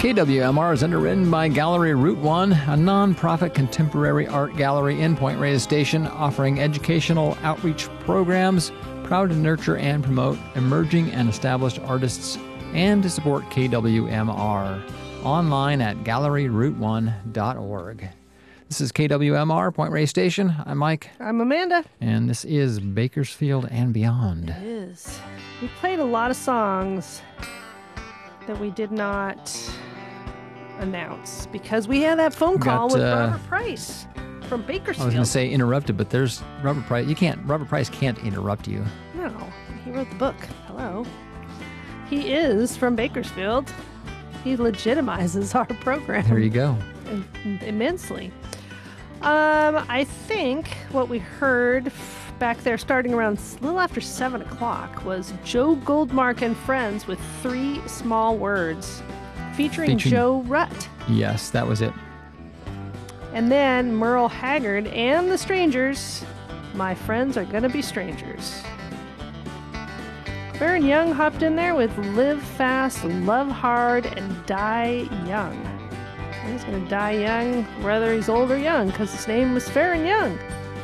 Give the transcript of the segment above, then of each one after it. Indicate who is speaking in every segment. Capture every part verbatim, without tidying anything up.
Speaker 1: K W M R is underwritten by Gallery Route One, a non-profit contemporary art gallery in Point Reyes Station offering educational outreach programs, proud to nurture and promote emerging and established artists, and to support K W M R. Online at gallery route one dot org. This is K W M R, Point Reyes Station. I'm Mike.
Speaker 2: I'm Amanda.
Speaker 1: And this is Bakersfield and Beyond.
Speaker 2: It is. We played a lot of songs that we did not announce because we had that phone call
Speaker 1: got,
Speaker 2: with
Speaker 1: uh,
Speaker 2: Robert Price from Bakersfield.
Speaker 1: I was going to say interrupted, but there's Robert Price. You can't, Robert Price can't interrupt you.
Speaker 2: No, he wrote the book. Hello. He is from Bakersfield. He legitimizes our program.
Speaker 1: There you go.
Speaker 2: Immensely. Um, I think what we heard f- back there starting around a little after seven o'clock was Joe Goldmark and Friends with Three Small Words, featuring, featuring Joe Rutt.
Speaker 1: Yes, that was it.
Speaker 2: And then Merle Haggard and the Strangers, My Friends Are Gonna Be Strangers. Baron Young hopped in there with Live Fast, Love Hard, and Die Young. He's going to die young, whether he's old or young, because his name was Farron Young.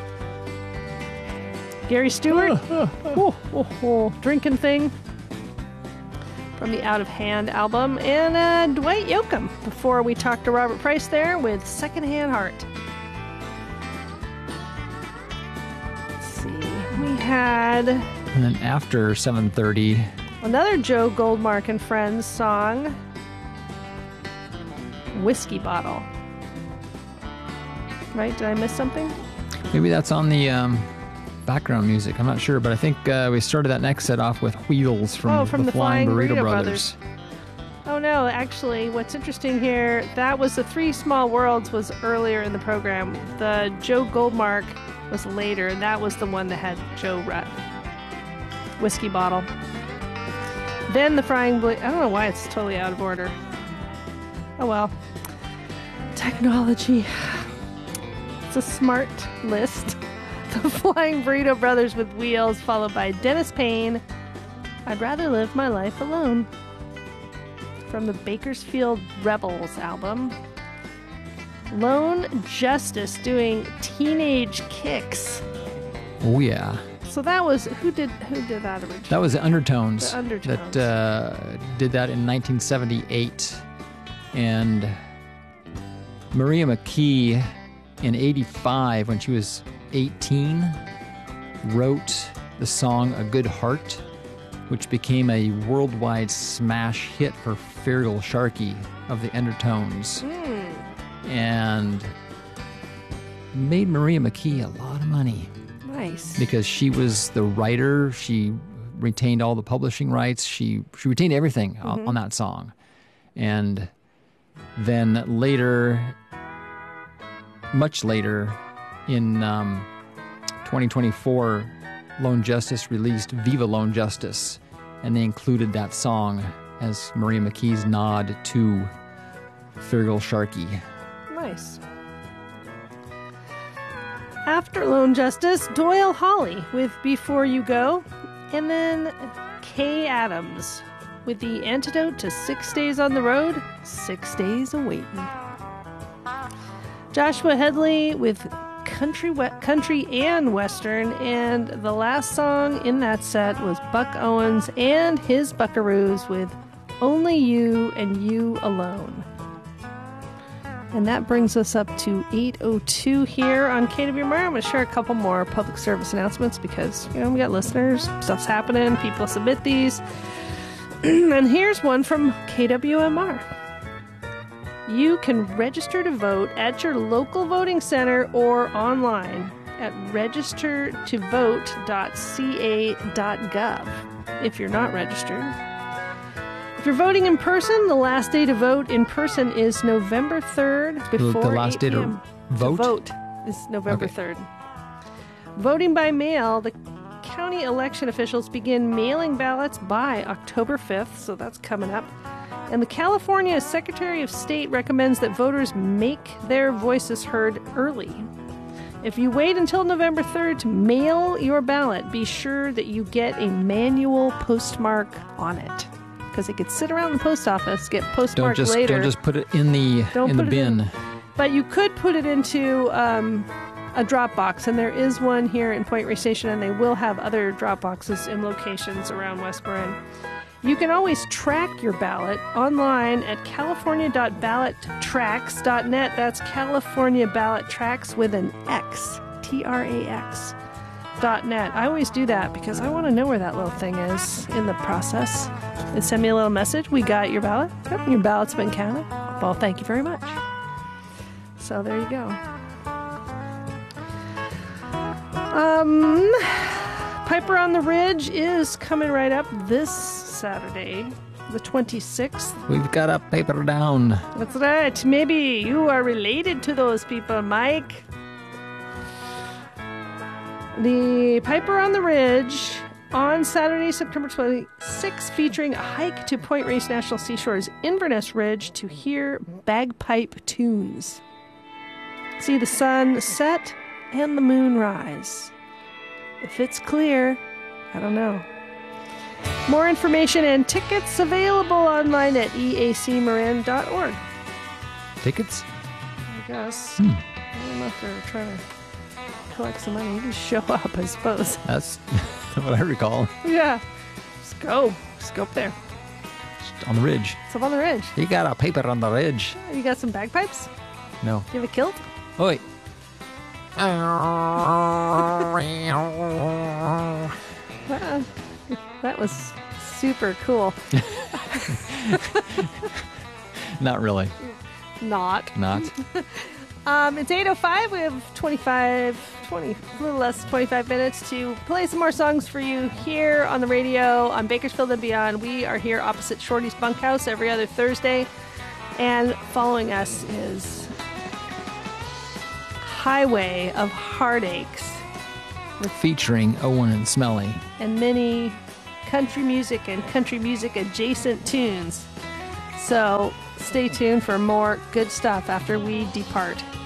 Speaker 2: Gary Stewart, oh, oh, oh, Drinking Thing, from the Out of Hand album. And uh, Dwight Yoakam, before we talked to Robert Price there, with Secondhand Heart. Let's see, we had...
Speaker 1: And then after seven thirty...
Speaker 2: another Joe Goldmark and Friends song, Whiskey Bottle. Right? Did I miss something?
Speaker 1: Maybe that's on the um, background music. I'm not sure, but I think uh, we started that next set off with Wheels from,
Speaker 2: oh, from
Speaker 1: the,
Speaker 2: the
Speaker 1: Flying,
Speaker 2: Flying
Speaker 1: Burrito,
Speaker 2: Burrito
Speaker 1: Brothers.
Speaker 2: Brothers. Oh no, actually, what's interesting here, that was the Three Small Worlds was earlier in the program. The Joe Goldmark was later, and that was the one that had Joe Rutt. Whiskey Bottle. Then the Frying Ble- I don't know why it's totally out of order. Oh well. Technology. It's a smart list. The Flying Burrito Brothers with Wheels, followed by Dennis Payne, I'd Rather Live My Life Alone, from the Bakersfield Rebels album. Lone Justice doing Teenage Kicks.
Speaker 1: Oh yeah.
Speaker 2: So that was, who did who did that originally?
Speaker 1: That was the Undertones.
Speaker 2: The Undertones.
Speaker 1: That uh, did that in nineteen seventy-eight. And Maria McKee, in eighty-five, when she was eighteen, wrote the song A Good Heart, which became a worldwide smash hit for Feargal Sharkey of the Undertones.
Speaker 2: Mm.
Speaker 1: And made Maria McKee a lot of money.
Speaker 2: Nice.
Speaker 1: Because she was the writer, she retained all the publishing rights, she she retained everything mm-hmm. on, on that song. And then later, much later, in um, twenty twenty-four, Lone Justice released Viva Lone Justice, and they included that song as Maria McKee's nod to Feargal Sharkey.
Speaker 2: Nice. After Lone Justice, Doyle Holly with Before You Go, and then Kay Adams with the antidote to Six Days on the Road, Six Days A-Waitin'. Joshua Headley with country, we- country and Western, and the last song in that set was Buck Owens and his Buckaroos with Only You and You Alone. And that brings us up to eight oh two here on K W M R. I'm going to share a couple more public service announcements because, you know, we got listeners, stuff's happening, people submit these. And here's one from K W M R. You can register to vote at your local voting center or online at register to vote dot c a dot gov if you're not registered. If you're voting in person, the last day to vote in person is November third before
Speaker 1: the last day to vote?
Speaker 2: To vote is November
Speaker 1: Okay.
Speaker 2: third. Voting by mail, the county election officials begin mailing ballots by October fifth, so that's coming up. And the California Secretary of State recommends that voters make their voices heard early. If you wait until November third to mail your ballot, be sure that you get a manual postmark on it, because they could sit around the post office, get
Speaker 1: Don't
Speaker 2: postmarked
Speaker 1: just
Speaker 2: later.
Speaker 1: don't just put it in the
Speaker 2: Don't
Speaker 1: in the
Speaker 2: put it in.
Speaker 1: bin.
Speaker 2: But you could put it into um, a drop box, and there is one here in Point Reyes Station, and they will have other drop boxes in locations around West Marin. You can always track your ballot online at california dot ballot tracks dot net. That's California Ballot Tracks with an X, T R A X, dot net. I always do that because I want to know where that little thing is in the process. And send me a little message. We got your ballot. Yep, your ballot's been counted. Well, thank you very much. So there you go. Um, Piper on the Ridge is coming right up this Saturday, the twenty-sixth.
Speaker 1: We've got a paper down.
Speaker 2: That's right. Maybe you are related to those people, Mike. The Piper on the Ridge on Saturday, September twenty-sixth, featuring a hike to Point Reyes National Seashore's Inverness Ridge to hear bagpipe tunes. See the sun set and the moon rise. If it's clear, I don't know. More information and tickets available online at e a c marin dot org.
Speaker 1: Tickets?
Speaker 2: I guess.
Speaker 1: Hmm.
Speaker 2: I don't know if they're trying to collect some money. You just show up, I suppose.
Speaker 1: That's what I recall.
Speaker 2: Yeah. Just go. Just go up there.
Speaker 1: Just on the ridge.
Speaker 2: It's up on the ridge.
Speaker 1: You got a paper on the ridge.
Speaker 2: You got some bagpipes?
Speaker 1: No.
Speaker 2: You have a kilt?
Speaker 1: Oh, wait.
Speaker 2: Wow. That was super cool.
Speaker 1: Not really.
Speaker 2: Not.
Speaker 1: Not.
Speaker 2: Um, it's eight oh five. We have twenty-five, twenty, a little less than twenty-five minutes to play some more songs for you here on the radio on Bakersfield and beyond. We are here opposite Shorty's Bunkhouse every other Thursday. And following us is Highway of Heartaches
Speaker 1: Featuring Owen and Smelly.
Speaker 2: and many country music and country music adjacent tunes. So stay tuned for more good stuff after we depart.